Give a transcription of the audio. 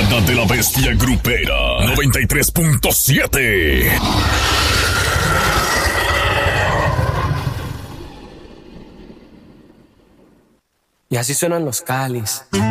manada de la bestia grupera 93.7. Y así suenan los Calis.